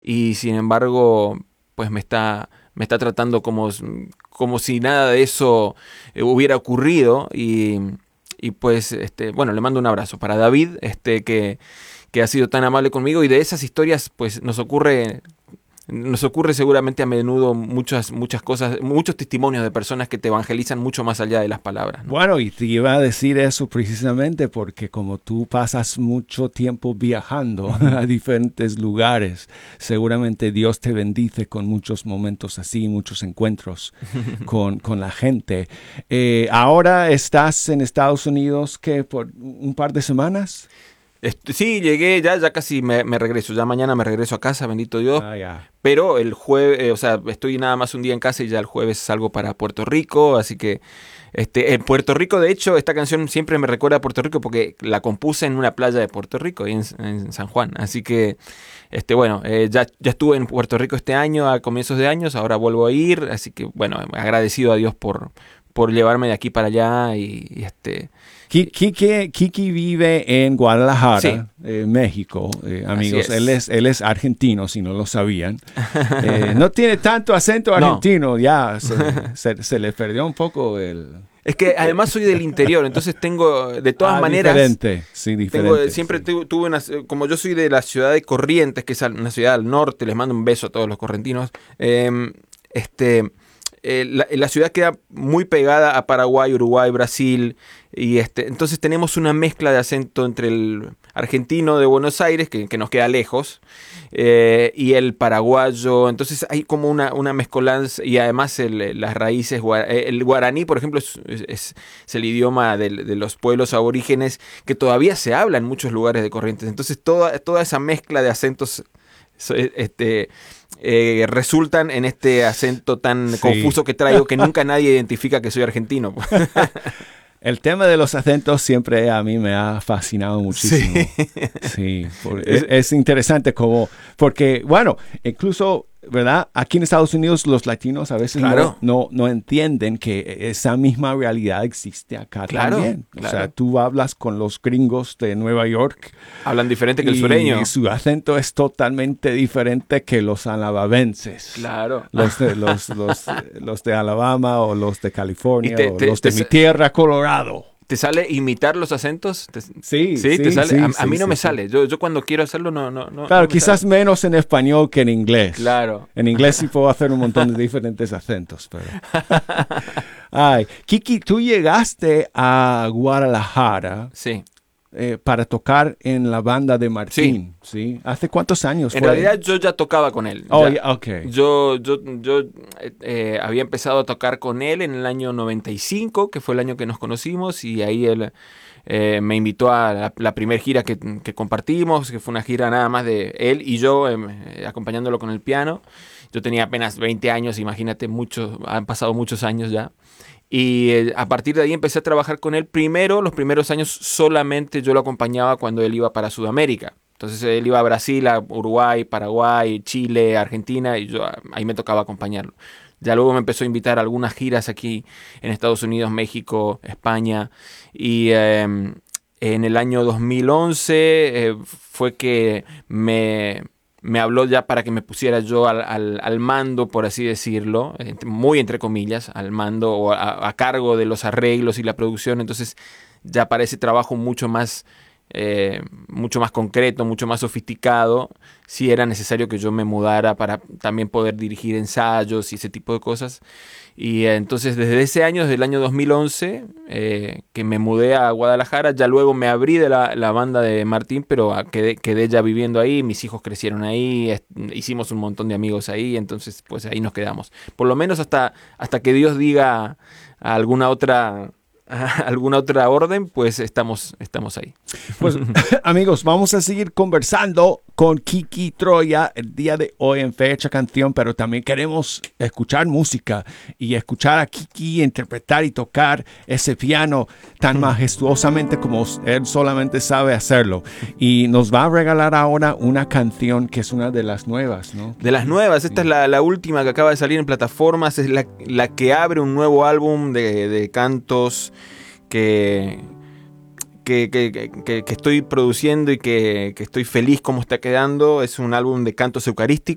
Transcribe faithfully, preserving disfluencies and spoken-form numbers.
y sin embargo, pues me está, me está tratando como, como si nada de eso eh, hubiera ocurrido. Y, y pues, este, bueno, le mando un abrazo para David, este, que, que ha sido tan amable conmigo, y de esas historias, pues nos ocurre... Nos ocurre seguramente a menudo muchas, muchas cosas, muchos testimonios de personas que te evangelizan mucho más allá de las palabras, ¿no? Bueno, y te iba a decir eso precisamente porque como tú pasas mucho tiempo viajando a diferentes lugares, seguramente Dios te bendice con muchos momentos así, muchos encuentros con, con la gente. Eh, ahora estás en Estados Unidos, ¿qué? ¿Por un par de semanas? Este, sí, llegué, ya, ya casi me, me regreso, ya mañana me regreso a casa, bendito Dios. Ah, ya. Pero el jueves, eh, o sea, estoy nada más un día en casa y ya el jueves salgo para Puerto Rico, así que este, en Puerto Rico, de hecho, esta canción siempre me recuerda a Puerto Rico porque la compuse en una playa de Puerto Rico, ahí en, en San Juan. Así que, este, bueno, eh, ya, ya estuve en Puerto Rico este año, a comienzos de años, ahora vuelvo a ir, así que, bueno, agradecido a Dios por, por llevarme de aquí para allá y, y este... Kiki, Kiki vive en Guadalajara, Sí. eh, México, eh, amigos. es. Él es, él es argentino, si no lo sabían. Eh, no tiene tanto acento argentino, no. ya se, se, se le perdió un poco el... Es que además soy del interior, entonces tengo, de todas ah, maneras... Diferente, sí, diferente. Tengo, siempre sí. tuve, tuve una... Como yo soy de la ciudad de Corrientes, que es una ciudad al norte, les mando un beso a todos los correntinos, eh, este... Eh, la, la ciudad queda muy pegada a Paraguay, Uruguay, Brasil, y este, entonces tenemos una mezcla de acento entre el argentino de Buenos Aires, que, que nos queda lejos, eh, y el paraguayo. Entonces hay como una, una mezcolanza, y además el, las raíces, el guaraní, por ejemplo, es, es, es el idioma de, de los pueblos aborígenes que todavía se habla en muchos lugares de Corrientes. Entonces toda, toda esa mezcla de acentos este Eh, resultan en este acento tan sí. confuso que traigo, que nunca nadie identifica que soy argentino. El tema de los acentos siempre a mí me ha fascinado muchísimo. Sí, sí por, es, es interesante como, porque, bueno, incluso, ¿verdad? Aquí en Estados Unidos los latinos a veces claro. no, no, no entienden que esa misma realidad existe acá claro, también. Claro. O sea, tú hablas con los gringos de Nueva York. Hablan diferente que el sureño. Y su acento es totalmente diferente que los alababenses. Claro. Los de, los, los, los de Alabama o los de California te, o te, los de te, mi tierra, Colorado. ¿Te sale imitar los acentos? ¿Te, sí, sí, sí, te sale. Sí, a, a sí, mí no sí, me sí. sale. Yo, yo cuando quiero hacerlo no, no, no. Claro, no quizás sale. menos en español que en inglés. Claro. En inglés sí puedo hacer un montón de diferentes acentos, pero. Ay, Kiki, tú llegaste a Guadalajara. Sí. Eh, para tocar en la banda de Martín, ¿sí? ¿sí? ¿Hace cuántos años en fue? En realidad yo ya tocaba con él. Oh, ya. Yeah, okay. Yo, yo, yo eh, había empezado a tocar con él en el año noventa y cinco, que fue el año que nos conocimos, y ahí él eh, me invitó a la, la primera gira que, que compartimos, que fue una gira nada más de él y yo, eh, acompañándolo con el piano. Yo tenía apenas veinte años, imagínate, muchos, han pasado muchos años ya. Y eh, a partir de ahí empecé a trabajar con él. Primero, los primeros años solamente yo lo acompañaba cuando él iba para Sudamérica. Entonces él iba a Brasil, a Uruguay, Paraguay, Chile, Argentina, y yo ahí me tocaba acompañarlo. Ya luego me empezó a invitar a algunas giras aquí en Estados Unidos, México, España. Y eh, en el año dos mil once eh, fue que me... me habló ya para que me pusiera yo al, al, al mando, por así decirlo, muy entre comillas, al mando o a, a cargo de los arreglos y la producción. Entonces ya para ese trabajo mucho más, eh, mucho más concreto, mucho más sofisticado, sí era necesario que yo me mudara para también poder dirigir ensayos y ese tipo de cosas. Y eh, entonces desde ese año, desde el año dos mil once, eh, que me mudé a Guadalajara, ya luego me abrí de la, la banda de Martín, pero quedé, quedé ya viviendo ahí, mis hijos crecieron ahí, est- hicimos un montón de amigos ahí, entonces pues ahí nos quedamos. Por lo menos hasta, hasta que Dios diga alguna otra... alguna otra orden, pues estamos, estamos ahí. Pues amigos, vamos a seguir conversando con Kiki Troya el día de hoy en Fecha Canción, pero también queremos escuchar música y escuchar a Kiki interpretar y tocar ese piano tan majestuosamente como él solamente sabe hacerlo. Y nos va a regalar ahora una canción que es una de las nuevas, ¿no? De las nuevas, esta sí. es la, la última que acaba de salir en plataformas, es la, la que abre un nuevo álbum de, de cantos que, que, que, que, que estoy produciendo y que, que estoy feliz como está quedando. Es un álbum de cantos eucarísticos.